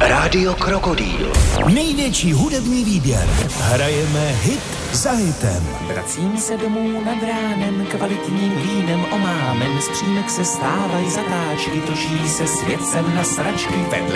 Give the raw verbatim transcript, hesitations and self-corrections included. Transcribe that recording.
Rádio Krokodýl. Největší hudební výběr. Hrajeme hit za hitem. Vracím se domů nad ránem, kvalitním vínem omámen. Z přímek se stávají zatáčky, točí se svět sem na sračky vedle.